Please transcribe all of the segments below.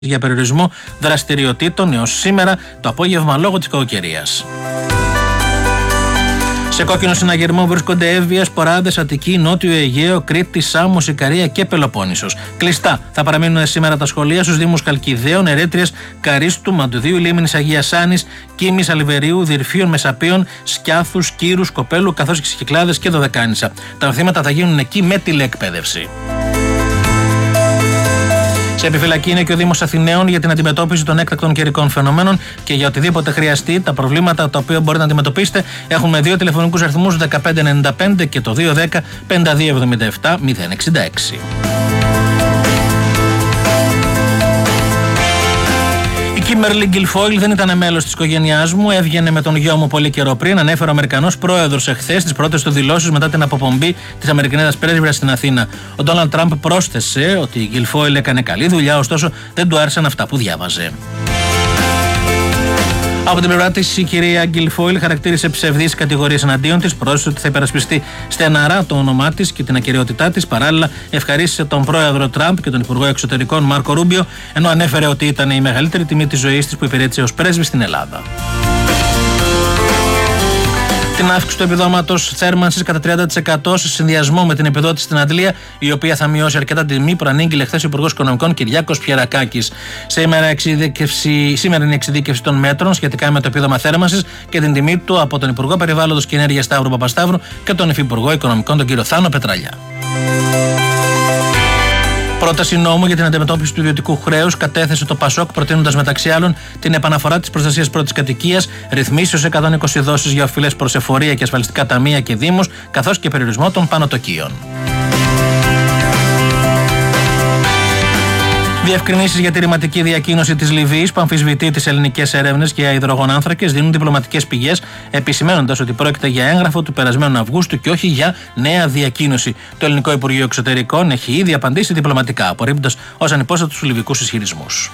για περιορισμό δραστηριοτήτων έως σήμερα το απόγευμα λόγω της κακοκαιρίας. Σε κόκκινο συναγερμό βρίσκονται Εύβοια, Σποράδες, Αττική, Νότιο Αιγαίο, Κρήτη, Σάμος, Ικαρία και Πελοπόννησος. Κλειστά θα παραμείνουν σήμερα τα σχολεία στους Δήμους Χαλκιδαίων, Ερέτριας, Καρίστου, Μαντουδίου, Λίμνης, Αγίας Άνης, Κίμης, Αλιβερίου, Δυρφίων, Μεσαπίων, Σκιάθους, Κύρου, Κοπέλου καθώς και Κυκλάδες και Δωδεκάνησα. Τα μαθήματα θα γίνουν εκεί με τηλεεκπαίδευση. Σε επιφυλακή είναι και ο Δήμος Αθηναίων για την αντιμετώπιση των έκτακτων καιρικών φαινομένων και για οτιδήποτε χρειαστεί. Τα προβλήματα τα οποία μπορείτε να αντιμετωπίσετε έχουμε δύο τηλεφωνικούς αριθμούς 1595 και το 210 5277 066. Η Κίμερλι Γκιλφόιλ δεν ήταν μέλος της οικογένειάς μου. Έβγαινε με τον γιο μου πολύ καιρό πριν. Ανέφερε ο Αμερικανός πρόεδρος εχθές τις πρώτες του δηλώσεις μετά την αποπομπή της Αμερικανίδας πρέσβυρας στην Αθήνα. Ο Ντόναλντ Τραμπ πρόσθεσε ότι η Γκιλφόιλ έκανε καλή δουλειά, ωστόσο δεν του άρεσαν αυτά που διάβαζε. Από την πλευρά της, η κυρία Γκιλφόιλ χαρακτήρισε ψευδείς κατηγορίες εναντίον της, πρόσθεσε ότι θα υπερασπιστεί στεναρά το όνομά της και την ακεραιότητά της. Παράλληλα, ευχαρίστησε τον πρόεδρο Τραμπ και τον υπουργό εξωτερικών Μάρκο Ρούμπιο, ενώ ανέφερε ότι ήταν η μεγαλύτερη τιμή της ζωής της που υπηρέτησε ως πρέσβη στην Ελλάδα. Την αύξηση του επιδόματος θέρμανσης κατά 30% σε συνδυασμό με την επιδότηση στην Αντλία, η οποία θα μειώσει αρκετά την τιμή, προανήγγειλε χθες ο Υπουργός Οικονομικών Κυριάκος Πιερακάκης. Σήμερα είναι η εξειδίκευση των μέτρων σχετικά με το επίδομα θέρμανσης και την τιμή του από τον Υπουργό Περιβάλλοντος και Ενέργειας Σταύρο Παπασταύρου και τον Υφυπουργό Οικονομικών τον κύριο Θάνο Πετραλιά. Πρόταση νόμου για την αντιμετώπιση του ιδιωτικού χρέους κατέθεσε το ΠΑΣΟΚ, προτείνοντας μεταξύ άλλων την επαναφορά της προστασίας πρώτης κατοικίας, ρυθμίσεις 120 δόσεις για οφειλές προς εφορία και ασφαλιστικά ταμεία και δήμους, καθώς και περιορισμό των πανωτοκίων. Διευκρινήσεις για τη ρηματική διακίνηση της Λιβύης που αμφισβητεί τις ελληνικές έρευνες για υδρογονάνθρακες δίνουν διπλωματικές πηγές, επισημαίνοντας ότι πρόκειται για έγγραφο του περασμένου Αυγούστου και όχι για νέα διακίνηση. Το Ελληνικό Υπουργείο Εξωτερικών έχει ήδη απαντήσει διπλωματικά, απορρίπτοντας ως ανυπόστατους τους λιβυκούς ισχυρισμούς.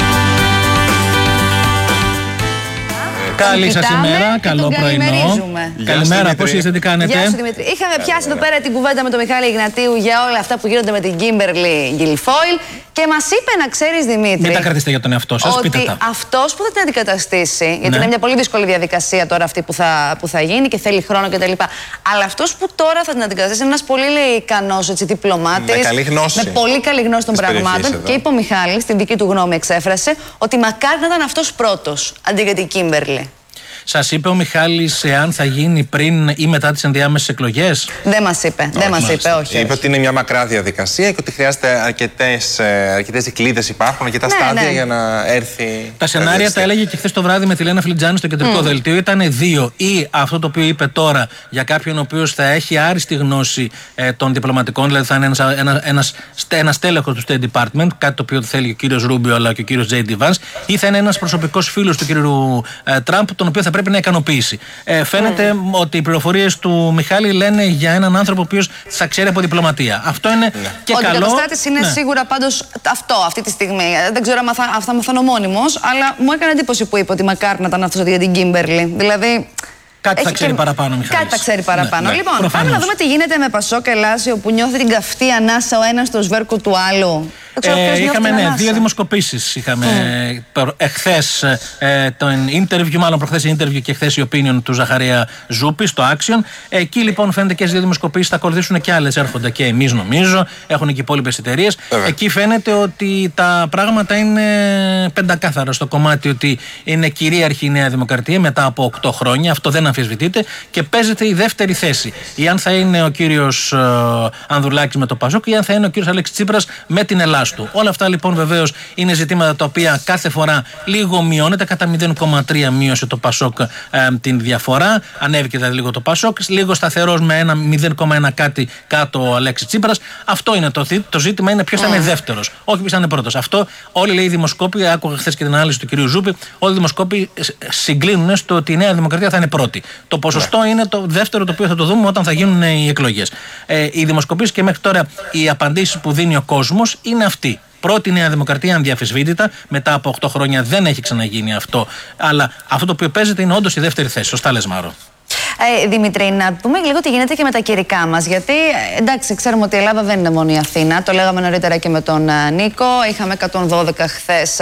Καλή σας ημέρα, καλό πρωινό. Καλημέρα, πώς είστε, τι κάνετε? Γεια σου, Δημήτρη. Είχαμε πιάσει εδώ πέρα την κουβέντα με τον Μιχάλη Ιγνατίου για όλα αυτά που γίνονται με την Κίμερλι Γκιλφόιλ και μας είπε, να ξέρεις, Δημήτρη, μην τα κρατήσετε για τον εαυτό σας, πείτε τα. Ότι αυτός που θα την αντικαταστήσει, γιατί είναι μια πολύ δύσκολη διαδικασία τώρα αυτή που θα γίνει και θέλει χρόνο κτλ. Αλλά αυτός που τώρα θα την αντικαταστήσει είναι ένας πολύ ικανός διπλωμάτης, με πολύ καλή γνώση των πραγμάτων. Και είπε ο Μιχάλης, στην δική του γνώμη εξέφρασε, ότι μακάρι να ήταν αυτός πρώτος αντί για την Κίμερλι. Σας είπε ο Μιχάλης εάν θα γίνει πριν ή μετά τις ενδιάμεσες εκλογές? Δεν μας είπε, όχι. Είπε ότι είναι μια μακρά διαδικασία και ότι χρειάζεται αρκετές δικλείδες υπάρχουν, αρκετά στάδια για να έρθει. Τα σενάρια τα έλεγε και χθες το βράδυ με τη Λένα Φλιτζάνη στο κεντρικό δελτίο. Ήταν δύο. Ή αυτό το οποίο είπε τώρα για κάποιον ο οποίος θα έχει άριστη γνώση των διπλωματικών, δηλαδή θα είναι ένας τέλεχος του State Department, κάτι το οποίο θέλει ο κύριος Ρούμπιο αλλά και ο κύριος J.D. Vance, ή θα είναι ένας προσωπικός φίλος του κύριου Τραμπ, τον οποίο θα πρέπει να ικανοποιήσει. Φαίνεται ότι οι πληροφορίες του Μιχάλη λένε για έναν άνθρωπο ο οποίος θα ξέρει από διπλωματία. Αυτό είναι και καλό. Ο αντικαταστάτης είναι σίγουρα πάντως αυτή τη στιγμή. Δεν ξέρω αν θα μαθαίνω μόνιμος, αλλά μου έκανε εντύπωση που είπε ότι μακάρι να ήταν αυτός για την Κίμπερλι. Δηλαδή. Κάτι θα ξέρει παραπάνω, Μιχάλης. Κάτι θα ξέρει παραπάνω. Λοιπόν, πάμε να δούμε τι γίνεται με Πασόκ Ελλάσιο που νιώθει την καυτή ανάσα ο ένας στο σβέρκο του άλλου. Είχαμε δύο δημοσκοπήσεις. Είχαμε εχθές προχθές interview και εχθές η opinion του Ζαχαρία Ζούπη στο Action. Εκεί λοιπόν φαίνεται και στις δύο δημοσκοπήσεις θα ακολουθήσουν και άλλες. Έρχονται και εμείς, νομίζω. Έχουν και οι υπόλοιπες εταιρείες. Εκεί φαίνεται ότι τα πράγματα είναι πεντακάθαρα στο κομμάτι ότι είναι κυρίαρχη η Νέα Δημοκρατία μετά από 8 χρόνια. Αυτό δεν αμφισβητείται και παίζεται η δεύτερη θέση. Ή αν θα είναι ο κύριος Ανδρουλάκης με το Πασόκ ή αν θα είναι ο κύριος Αλέξης Τσίπρας με την Ελλάδα. Όλα αυτά λοιπόν βεβαίως είναι ζητήματα τα οποία κάθε φορά λίγο μειώνεται. Κατά 0,3 μείωσε το Πασόκ την διαφορά. Ανέβηκε δηλαδή λίγο το Πασόκ. Λίγο σταθερός με ένα 0,1 κάτι κάτω ο Αλέξης Τσίπρας. Αυτό είναι το ζήτημα, είναι ποιος θα είναι δεύτερος. Όχι ποιος θα είναι πρώτος. Αυτό όλοι λέει οι δημοσκόποι. Άκουγα χθες και την ανάλυση του κυρίου Ζούπη. Όλοι οι δημοσκόποι συγκλίνουν στο ότι η Νέα Δημοκρατία θα είναι πρώτη. Το ποσοστό είναι το δεύτερο το οποίο θα το δούμε όταν θα γίνουν οι εκλογές. Οι δημοσκοπήσεις και μέχρι τώρα οι απαντήσεις που δίνει ο κόσμος είναι αυτή. Πρώτη Νέα Δημοκρατία ανδιαφεσβήτητα. Μετά από 8 χρόνια δεν έχει ξαναγίνει αυτό. Αλλά αυτό το οποίο παίζεται είναι όντως η δεύτερη θέση. Σωστά λες, Μάρο? Δημήτρη, να πούμε λίγο τι γίνεται και με τα καιρικά μας. Γιατί εντάξει, ξέρουμε ότι η Ελλάδα δεν είναι μόνο η Αθήνα. Το λέγαμε νωρίτερα και με τον Νίκο. Είχαμε 112 χθες